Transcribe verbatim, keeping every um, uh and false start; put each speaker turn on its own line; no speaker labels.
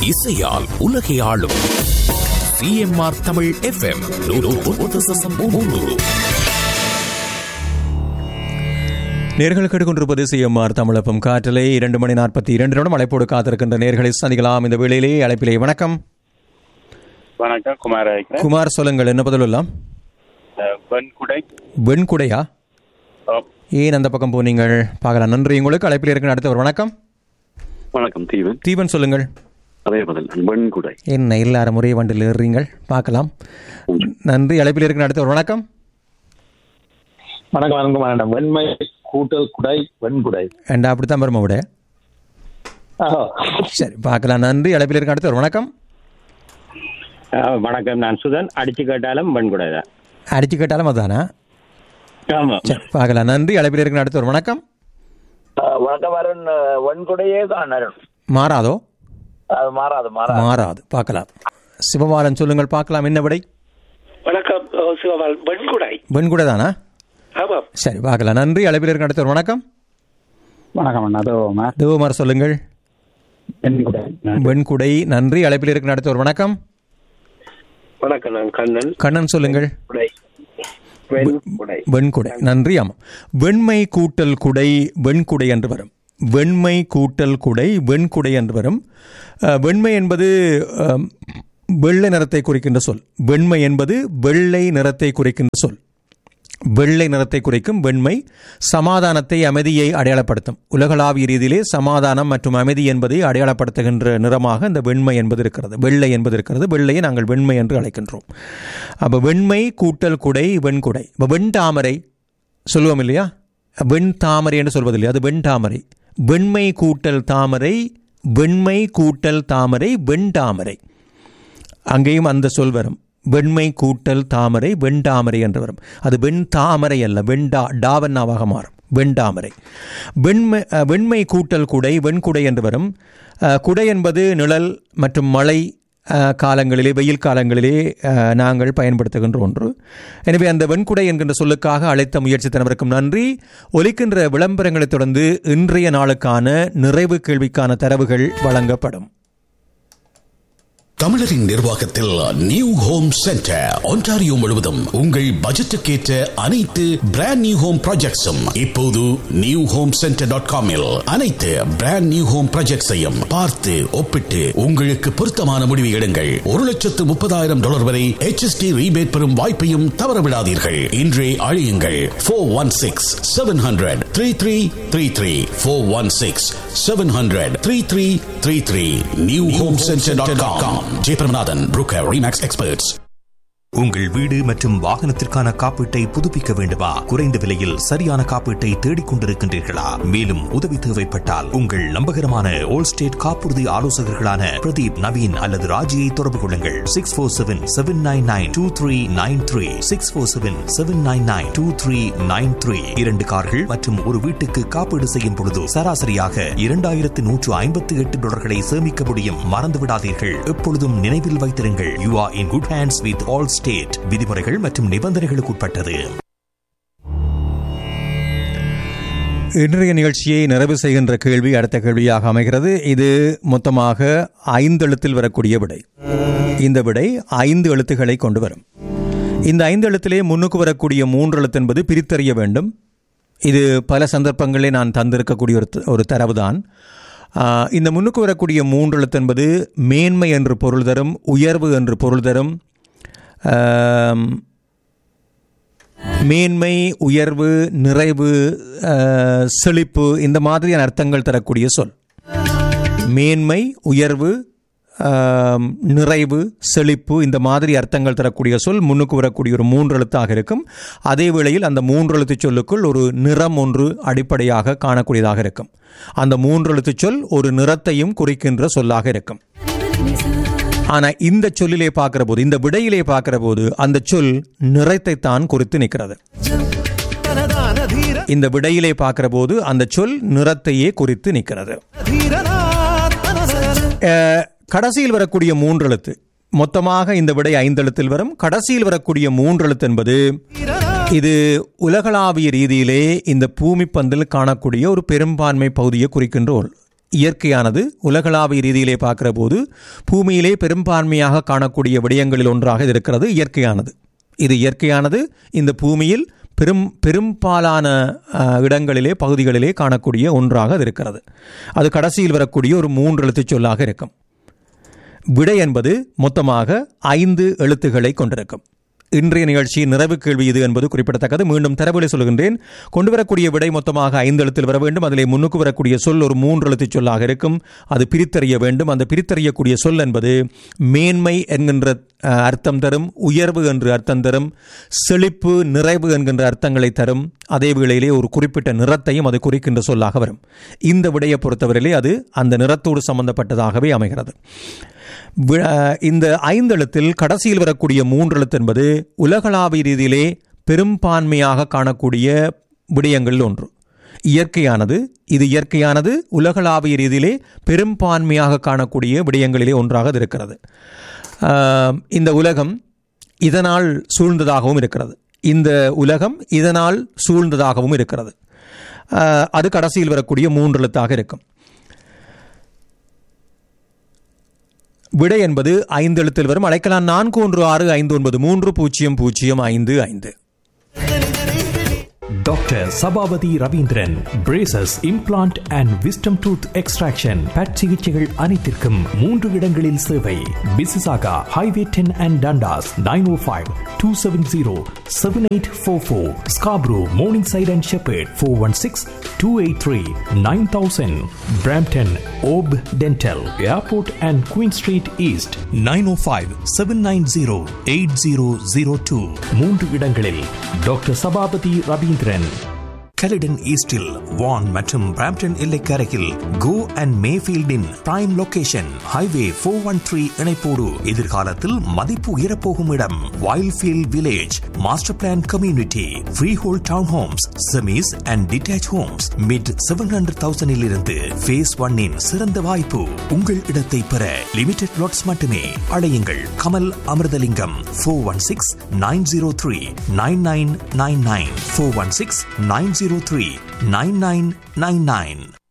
இசையால் உலகை ஆளும் சிஎம்ஆர் தமிழ் எஃப்எம்.
நேர்கள் கேட்டுக்கொண்டிருப்பது சிஎம்ஆர் தமிழப்பம் காற்றலை இரண்டு மணி நாற்பத்தி இரண்டு நிமிடம் அழைப்போடு காத்திருக்கின்ற நேர்களை சந்திக்கலாம் இந்த வேளையிலே. அழைப்பிலே வணக்கம்.
வணக்கம், குமார்.
குமார், சொல்லுங்கள், என்ன பதில் எல்லாம்?
வெண்குடை.
வெண்குடையா? ஏன் அந்த பக்கம் போனீங்கள்? பார்க்கலாம். நன்றி உங்களுக்கு. அழைப்பில் இருக்கிற அடுத்தவர் வணக்கம்.
வணக்கம், தீவன்.
தீவன், சொல்லுங்கள்.
அதே பதில், வெண்குடை.
என்ன எல்லாரும் ஒரே வண்டில் ஏறுறீங்கள்? பார்க்கலாம். நன்றி. அழைப்பில் இருக்கிற அடுத்தவர் வணக்கம்.
வணக்கம். வணக்கம் மேடம். வெண்மை கூட்டல் குடை வெண்குடை
ஏண்டா அப்படித்தான் வருமா விட? சரி, பார்க்கலாம். நன்றி. அழைப்பில் இருக்க அடுத்தவர் வணக்கம்.
வணக்கம், நான் சுதன். அடிச்சு கேட்டாலும் வெண்குடை தான்.
அடிச்சு கேட்டாலும் அதுதானா?
ஆமா.
சரி, பார்க்கலாம். நன்றி. அழைப்பில் இருக்க அடுத்தவர் வணக்கம்.
வணக்கம் அருண். வெண்குடையே தான் அருண்.
மாறாதோ?
மாறாது
மாறாது. பார்க்கலாம். சிவபாலன், சொல்லுங்கள், பார்க்கலாம். என்ன விடை?
வணக்கம் சிவபாலன். வெண்குடை.
வெண்குடை தானா?
ஆமாம்.
சரி, பார்க்கலாம். நன்றி. அழைப்பில் இருக்க அடுத்தவர் வணக்கம்.
வணக்கம் அண்ணா.
தேவமார், சொல்லுங்கள். வெண்குடை. நன்றி. அழைப்பில் இருக்க அடுத்தவர் வணக்கம்.
வணக்கம், நான் கண்ணன்.
கண்ணன், சொல்லுங்கள். வெண்குடை. நன்றி. ஆமாம், வெண்மை கூட்டல் குடை வெண்குடை என்று வரும். வெண்மை கூட்டல் குடை வெண்குடை என்று வரும். வெண்மை என்பது வெள்ளை நிறத்தை குறிக்கின்ற சொல். வெண்மை என்பது வெள்ளை நிறத்தை குறிக்கின்ற சொல். வெள்ளை நிறத்தை குறிக்கும் வெண்மை சமாதானத்தை, அமைதியை அடையாளப்படுத்தும். உலகளாவிய ரீதியிலே சமாதானம் மற்றும் அமைதி என்பதை அடையாளப்படுத்துகின்ற நிறமாக இந்த வெண்மை என்பது இருக்கிறது. வெள்ளை என்பது இருக்கிறது. வெள்ளையை நாங்கள் வெண்மை என்று அழைக்கின்றோம். அப்போ வெண்மை கூட்டல் குடை வெண்குடை. இப்போ வெண்தாமரை சொல்லுவோம் இல்லையா? வெண் தாமரை என்று சொல்வது இல்லையா? அது வெண்தாமரை. வெண்மை கூட்டல் தாமரை, வெண்மை கூட்டல் தாமரை, வெண்தாமரை. அங்கேயும் அந்த சொல் வரும். வெண்மை கூட்டல் தாமரை, வெண்தாமரை என்று வரும். அது வெண் தாமரை அல்ல, வெண்டா டாவன்னாவாக மாறும். வெண்தாமரை. வெண்மை வெண்மை கூட்டல் குடை வெண்குடை என்று வரும். குடை என்பது நிழல் மற்றும் மழை காலங்களிலே, வெயில் காலங்களிலே நாங்கள் பயன்படுத்துகின்ற ஒன்று. எனவே அந்த வெண்குடை என்கின்ற சொல்லுக்காக அழைத்த முயற்சி தனவருக்கும் நன்றி. ஒலிக்கின்ற விளம்பரங்களை தொடர்ந்து இன்றைய நாளுக்கான நிறைவு கேள்விக்கான தரவுகள் வழங்கப்படும்.
தமிழரின் நிர்வாகத்தில் நியூ ஹோம் சென்டர் ஒன்டாரியோ முழுவதும் உங்கள் பட்ஜெட்டுக்கேற்ற அனைத்து பிராண்ட் நியூ ஹோம் ப்ராஜெக்ட்ஸும் இப்போது நியூ ஹோம் சென்டர் டாட் காமில் அனைத்து பிராண்ட் நியூ ஹோம் ப்ராஜெக்ட்ஸையும் பார்த்து ஒப்பிட்டு உங்களுக்கு பொருத்தமான முடிவு எடுங்கள். ஒரு லட்சத்து முப்பதாயிரம் டாலர் வரை எச் எஸ் டி ரீபேட் பெறும் வாய்ப்பையும் தவறவிடாதீர்கள். இன்றே அழையுங்கள். Four one six seven hundred three three three three four one six seven hundred three three three three new home centre dot com. Jayabramanathan, Brooker Remax Experts.
உங்கள் வீடு மற்றும் வாகனத்திற்கான காப்பீட்டை புதுப்பிக்க வேண்டுமா? குறைந்த விலையில் சரியான காப்பீட்டை தேடிக் கொண்டிருக்கின்றீர்களா? மேலும் உதவி தேவைப்பட்டால் உங்கள் நம்பகரமான ஓல் ஸ்டேட் காப்புறுதி ஆலோசகர்களான பிரதீப், நவீன் அல்லது ராஜியை தொடர்பு கொள்ளுங்கள். Six four seven seven nine nine two three nine three six four seven seven nine nine two three nine three. இரண்டு கார்கள் மற்றும் ஒரு வீட்டுக்கு காப்பீடு செய்யும் பொழுது சராசரியாக இரண்டாயிரத்து நூற்று ஐம்பத்தி எட்டு டாலர்களை சேமிக்க முடியும். மறந்துவிடாதீர்கள். எப்பொழுதும் நினைவில் வைத்திருங்கள். You are in good hands with all state. விதிமுறைகள் மற்றும் நிபந்தனைகளுக்கு உட்பட்டது.
இன்றைய நிகழ்ச்சியை நிறைவு செய்கின்ற கேள்வி அடுத்த கேள்வியாக அமைகிறது. இது மொத்தமாக ஐந்து எழுத்தில் வரக்கூடிய விடை. இந்த விடை ஐந்து எழுத்துக்களை கொண்டு வரும். இந்த ஐந்து எழுத்திலே முன்னுக்கு வரக்கூடிய மூன்று எழுத்து என்பது பிரித்தறிய வேண்டும். இது பல சந்தர்ப்பங்களிலே நான் தந்திருக்கக்கூடிய ஒரு ஒரு தரவுதான். இந்த முன்னுக்கு வரக்கூடிய மூன்று எழுத்து என்பது மேன்மை என்று பொருள் தரும், உயர்வு என்று பொருள் தரும். மேன்மை, உயர்வு, நிறைவு, செழிப்பு, இந்த மாதிரியான அர்த்தங்கள் தரக்கூடிய சொல். மேன்மை, உயர்வு, நிறைவு, செழிப்பு, இந்த மாதிரி அர்த்தங்கள் தரக்கூடிய சொல் முன்னுக்கு வரக்கூடிய ஒரு மூன்று எழுத்தாக இருக்கும். அதே வேளையில் அந்த மூன்று எழுத்து சொல்லுக்குள் ஒரு நிறம் ஒன்று அடிப்படையாக காணக்கூடியதாக இருக்கும். அந்த மூன்று எழுத்து சொல் ஒரு நிறத்தையும் குறிக்கின்ற சொல்லாக இருக்கும். ஆனால் இந்த சொல்லிலே பார்க்கிற போது, இந்த விடையிலே பார்க்கிற போது அந்த சொல் நிறத்தை தான் குறித்து நிற்கிறது. இந்த விடையிலே பார்க்கிற போது அந்த சொல் நிறத்தையே குறித்து நிற்கிறது. கடைசியில் வரக்கூடிய மூன்று எழுத்து, மொத்தமாக இந்த விடை ஐந்து எழுத்தில் வரும். கடைசியில் வரக்கூடிய மூன்று எழுத்து என்பது இது உலகளாவிய ரீதியிலே இந்த பூமி பந்தில் காணக்கூடிய ஒரு பெரும்பான்மை பகுதியை குறிக்கின்ற இயற்கையானது உலகளாவிய ரீதியிலே பார்க்கிற போது பூமியிலே பெரும்பான்மையாக காணக்கூடிய விடயங்களில் ஒன்றாக இருக்கிறது இயற்கையானது. இது இயற்கையானது இந்த பூமியில் பெரும் பெரும்பாலான இடங்களிலே பகுதிகளிலே காணக்கூடிய ஒன்றாக இருக்கிறது. அது கடைசியில் வரக்கூடிய ஒரு மூன்று எழுத்துச் சொல்லாக இருக்கும். விடை என்பது மொத்தமாக ஐந்து எழுத்துக்களை கொண்டிருக்கும். இன்றைய நிகழ்ச்சியின் நிறைவு கேள்வி இது என்பது குறிப்பிடத்தக்கது. மீண்டும் தரவுகளை சொல்கின்றேன். கொண்டு வரக்கூடிய விடை மொத்தமாக ஐந்து எழுத்தில் வர வேண்டும். அதிலே முன்னுக்கு வரக்கூடிய சொல் ஒரு மூன்று எழுத்துச் சொல்லாக இருக்கும். அது பிரித்தறிய வேண்டும். அந்த பிரித்தறியக்கூடிய சொல் என்பது மேன்மை என்கின்ற அர்த்தம் தரும், உயர்வு என்று அர்த்தம் தரும், செழிப்பு, நிறைவு என்கின்ற அர்த்தங்களை தரும். அதே வேளையிலே ஒரு குறிப்பிட்ட நிறத்தையும் அது குறிக்கின்ற சொல்லாக வரும். இந்த விடையை பொறுத்தவரையிலே அது அந்த நிறத்தோடு சம்பந்தப்பட்டதாகவே அமைகிறது. இந்த ஐந்து எழுத்தில் கடைசியில் வரக்கூடிய மூன்று எழுத்து என்பது உலகளாவிய ரீதியிலே பெரும்பான்மையாக காணக்கூடிய விடயங்களில் ஒன்று. இயற்கையானது இது இயற்கையானது உலகளாவிய ரீதியிலே பெரும்பான்மையாக காணக்கூடிய விடயங்களிலே ஒன்றாக இருக்கிறது. இந்த உலகம் இதனால் சூழ்ந்ததாகவும் இருக்கிறது. இந்த உலகம் இதனால் சூழ்ந்ததாகவும் இருக்கிறது. அது கடைசியில் வரக்கூடிய மூன்று எழுத்தாக இருக்கும். விடை என்பது ஐந்து எழுத்தில் வரும். அழைக்கலாம் நான்கு ஒன்று ஆறு ஐந்து ஒன்பது மூன்று பூஜ்ஜியம் பூஜ்ஜியம் ஐந்து ஐந்து.
Doctor Sabapathi Ravindran, braces, implant and wisdom tooth extraction, but சிகிச்சைகள் அனைத்திற்கும் மூன்று இடங்களில் சேவை. பிசிசாகா highway ten and Dundas nine O five two seven zero seven eight four four. Scarborough morning side and shepherd four one six two eight three nine thousand. Brampton Hope dental, airport and queen street east nine O five seven nine zero eight zero zero two. மூன்று இடங்களில் doctor Sabapathi Ravindran. கலிடன் ஈஸ்டில் வான் மற்றும் Brampton எல்லைக்கரையில் go and மேஃபீல்டின் prime location. Highway four one three இணைப்போடு எதிர்காலத்தில் மதிப்பு உயரப்போகும் இடம். Wildfield village, master plan community, free whole down Holmes, semis and detach Holmes mid seven hundred தௌசண்டில் இருந்து face ஒன்னின் சிறந்த வாய்ப்பு. உங்கள் இடத்தை பெற லிமிடெட் லாட்ஸ் மட்டுமே. அழையுங்கள் Kamal Amirthalingam four one six nine zero three nine nine nine nine four one six nine zero three nine nine nine nine.